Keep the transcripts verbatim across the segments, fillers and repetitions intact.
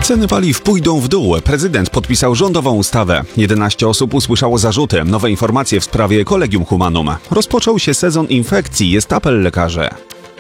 Ceny paliw pójdą w dół. Prezydent podpisał rządową ustawę. jedenaście osób usłyszało zarzuty. Nowe informacje w sprawie Collegium Humanum. Rozpoczął się sezon infekcji. Jest apel lekarzy.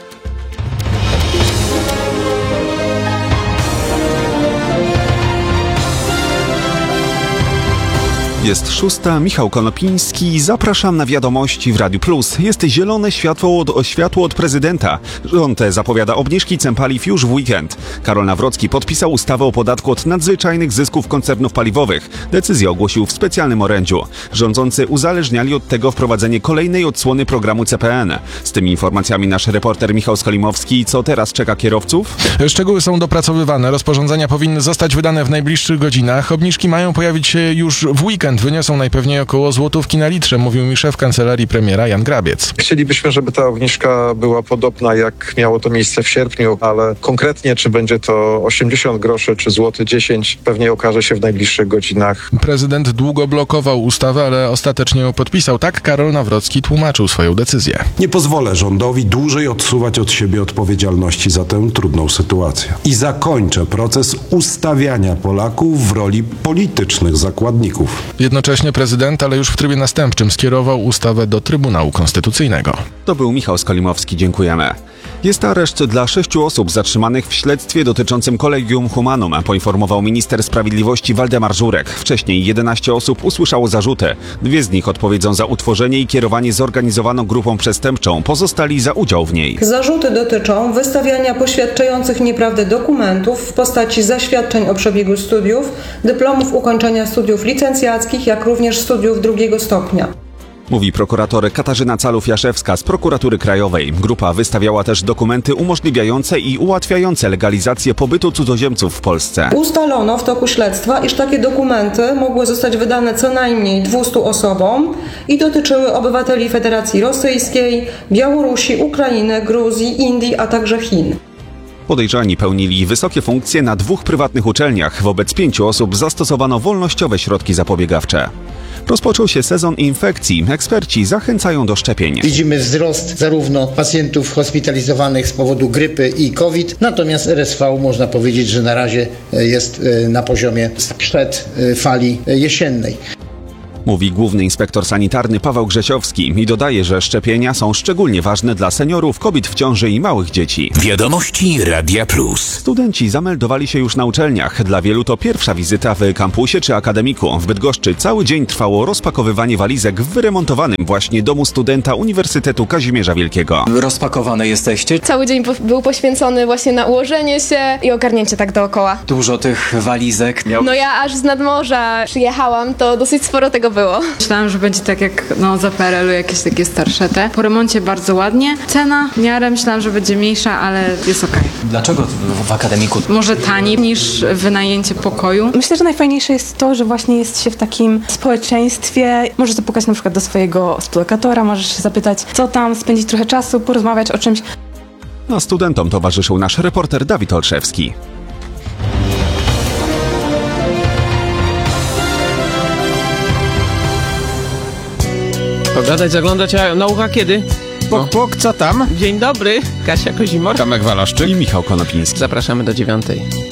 Jest szósta, Michał Konopiński. Zapraszam na wiadomości w Radiu Plus. Jest zielone światło od, światło od prezydenta. Rząd zapowiada obniżki cen paliw już w weekend. Karol Nawrocki podpisał ustawę o podatku od nadzwyczajnych zysków koncernów paliwowych. Decyzję ogłosił w specjalnym orędziu. Rządzący uzależniali od tego wprowadzenie kolejnej odsłony programu C P N. Z tymi informacjami nasz reporter Michał Skolimowski. Co teraz czeka kierowców? Szczegóły są dopracowywane. Rozporządzenia powinny zostać wydane w najbliższych godzinach. Obniżki mają pojawić się już w weekend. Wyniosą najpewniej około złotówki na litrze, mówił mi szef kancelarii premiera Jan Grabiec. Chcielibyśmy, żeby ta obniżka była podobna, jak miało to miejsce w sierpniu, ale konkretnie czy będzie to osiemdziesiąt groszy, czy złoty dziesięć, pewnie okaże się w najbliższych godzinach. Prezydent długo blokował ustawę, ale ostatecznie ją podpisał. Tak Karol Nawrocki tłumaczył swoją decyzję. Nie pozwolę rządowi dłużej odsuwać od siebie odpowiedzialności za tę trudną sytuację. I zakończę proces ustawiania Polaków w roli politycznych zakładników. Jednocześnie prezydent, ale już w trybie następczym, skierował ustawę do Trybunału Konstytucyjnego. To był Michał Skolimowski, dziękujemy. Jest areszt dla sześciu osób zatrzymanych w śledztwie dotyczącym Collegium Humanum, poinformował minister sprawiedliwości Waldemar Żurek. Wcześniej jedenaście osób usłyszało zarzuty. Dwie z nich odpowiedzą za utworzenie i kierowanie zorganizowaną grupą przestępczą, pozostali za udział w niej. Zarzuty dotyczą wystawiania poświadczających nieprawdę dokumentów w postaci zaświadczeń o przebiegu studiów, dyplomów ukończenia studiów licencjackich, jak również studiów drugiego stopnia. Mówi prokurator Katarzyna Calów-Jaszewska z Prokuratury Krajowej. Grupa wystawiała też dokumenty umożliwiające i ułatwiające legalizację pobytu cudzoziemców w Polsce. Ustalono w toku śledztwa, iż takie dokumenty mogły zostać wydane co najmniej dwustu osobom i dotyczyły obywateli Federacji Rosyjskiej, Białorusi, Ukrainy, Gruzji, Indii, a także Chin. Podejrzani pełnili wysokie funkcje na dwóch prywatnych uczelniach. Wobec pięciu osób zastosowano wolnościowe środki zapobiegawcze. Rozpoczął się sezon infekcji. Eksperci zachęcają do szczepień. Widzimy wzrost zarówno pacjentów hospitalizowanych z powodu grypy i COVID, natomiast R S V można powiedzieć, że na razie jest na poziomie sprzed fali jesiennej. Mówi główny inspektor sanitarny Paweł Grzesiowski i dodaje, że szczepienia są szczególnie ważne dla seniorów, kobiet w ciąży i małych dzieci. Wiadomości Radia Plus. Studenci zameldowali się już na uczelniach. Dla wielu to pierwsza wizyta w kampusie czy akademiku. W Bydgoszczy cały dzień trwało rozpakowywanie walizek w wyremontowanym właśnie domu studenta Uniwersytetu Kazimierza Wielkiego. Rozpakowane jesteście? Cały dzień po- był poświęcony właśnie na ułożenie się i ogarnięcie tak dookoła. Dużo tych walizek. No ja aż z nadmorza przyjechałam, to dosyć sporo tego było. Myślałam, że będzie tak jak no, za P R L u jakieś takie starsze te. Po remoncie bardzo ładnie. Cena w miarę myślałam, że będzie mniejsza, ale jest okej. Dlaczego w, w akademiku? Może taniej niż wynajęcie pokoju. Myślę, że najfajniejsze jest to, że właśnie jest się w takim społeczeństwie. Możesz zapukać na przykład do swojego współlokatora, możesz się zapytać, co tam, spędzić trochę czasu, porozmawiać o czymś. A studentom towarzyszył nasz reporter Dawid Olszewski. Pogadać, zaglądać, a nauka kiedy? Pok, pok, co tam? Dzień dobry, Kasia Kozimor. Tomek Waloszczyk i Michał Konopiński. Zapraszamy do dziewiątej.